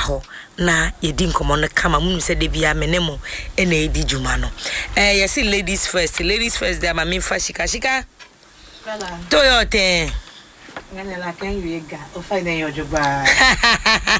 ho na yedi nkomo no kama munu se de bia menemo ena edi juma no yes ladies first there ma me fa shika Toyote ngene la kan yu ega o fa den yo joba